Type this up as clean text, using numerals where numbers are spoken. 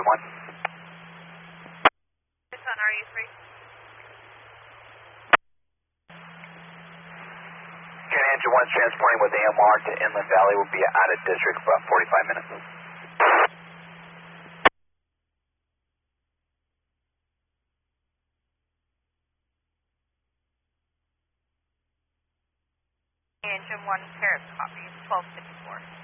Engine 1. It's on RU3. Engine 1 transporting with AMR to Inland Valley will be out of district for about 45 minutes. Engine 1 Paris copy, 1254.